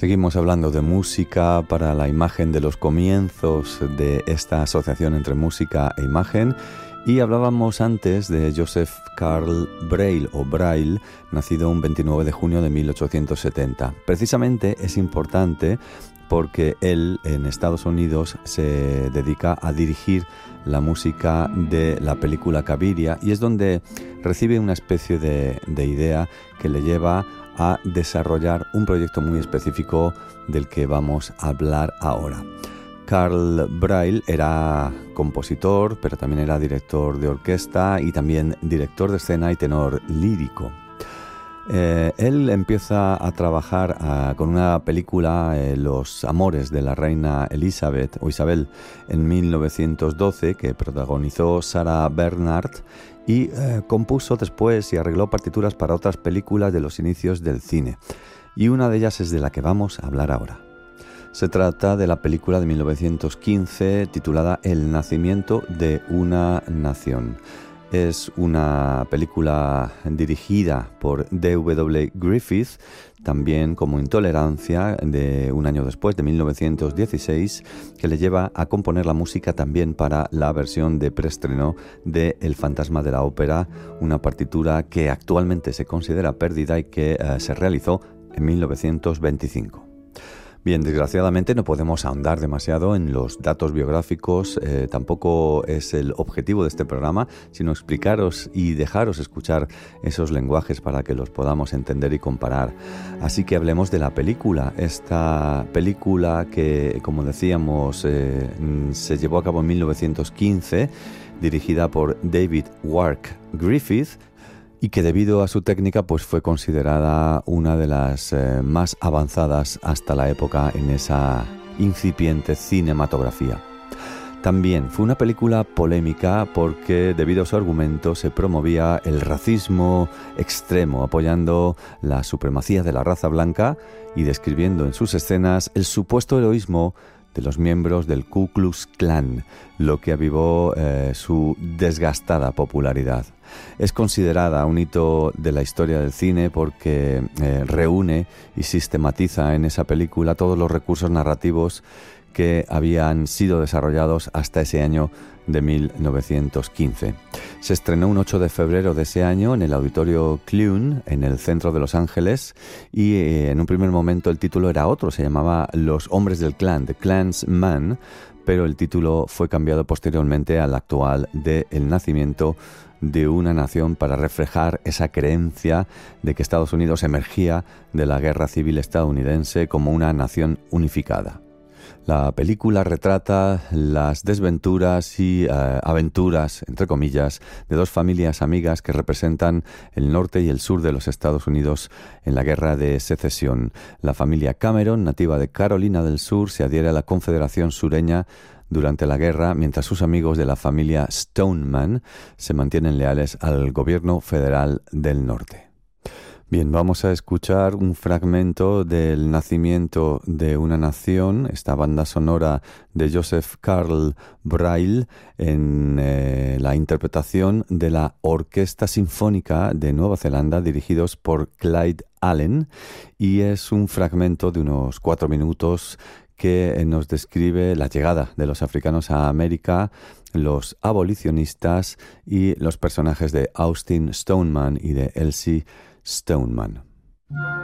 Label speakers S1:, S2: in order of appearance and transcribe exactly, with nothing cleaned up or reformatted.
S1: Seguimos hablando de música para la imagen de los comienzos de esta asociación entre música e imagen, y hablábamos antes de Joseph Carl Braille o Braille, nacido un veintinueve de junio de mil ochocientos setenta. Precisamente es importante porque él en Estados Unidos se dedica a dirigir la música de la película Cabiria, y es donde recibe una especie de, de idea que le lleva a desarrollar un proyecto muy específico del que vamos a hablar ahora. Carl Braille era compositor, pero también era director de orquesta y también director de escena y tenor lírico. Eh, él empieza a trabajar uh, con una película, eh, Los amores de la reina Elizabeth o Isabel, en mil novecientos doce, que protagonizó Sarah Bernhardt, y eh, compuso después y arregló partituras para otras películas de los inicios del cine. Y una de ellas es de la que vamos a hablar ahora. Se trata de la película de mil novecientos quince titulada El nacimiento de una nación. Es una película dirigida por D W Griffith, también como Intolerancia, de un año después, de mil novecientos dieciséis, que le lleva a componer la música también para la versión de preestreno de El fantasma de la ópera, una partitura que actualmente se considera perdida y que eh, se realizó en mil novecientos veinticinco. Bien, desgraciadamente no podemos ahondar demasiado en los datos biográficos, eh, tampoco es el objetivo de este programa, sino explicaros y dejaros escuchar esos lenguajes para que los podamos entender y comparar. Así que hablemos de la película, esta película que, como decíamos, eh, se llevó a cabo en mil novecientos quince, dirigida por David Wark Griffith, y que debido a su técnica pues fue considerada una de las eh, más avanzadas hasta la época en esa incipiente cinematografía. También fue una película polémica porque debido a su argumento se promovía el racismo extremo, apoyando la supremacía de la raza blanca y describiendo en sus escenas el supuesto heroísmo de los miembros del Ku Klux Klan, lo que avivó eh, su desgastada popularidad. Es considerada un hito de la historia del cine porque eh, reúne y sistematiza en esa película todos los recursos narrativos que habían sido desarrollados hasta ese año de mil novecientos quince. Se estrenó un ocho de febrero de ese año en el Auditorio Clune, en el centro de Los Ángeles, y eh, en un primer momento el título era otro, se llamaba Los hombres del Klan, The Klansman, pero el título fue cambiado posteriormente al actual de El nacimiento de una nación, para reflejar esa creencia de que Estados Unidos emergía de la guerra civil estadounidense como una nación unificada. La película retrata las desventuras y uh, aventuras, entre comillas, de dos familias amigas que representan el norte y el sur de los Estados Unidos en la guerra de secesión. La familia Cameron, nativa de Carolina del Sur, se adhiere a la Confederación Sureña durante la guerra, mientras sus amigos de la familia Stoneman se mantienen leales al gobierno federal del norte. Bien, vamos a escuchar un fragmento del Nacimiento de una nación, esta banda sonora de Joseph Carl Braille, en eh, la interpretación de la Orquesta Sinfónica de Nueva Zelanda, dirigidos por Clyde Allen, y es un fragmento de unos cuatro minutos que nos describe la llegada de los africanos a América, los abolicionistas y los personajes de Austin Stoneman y de Elsie Stoneman.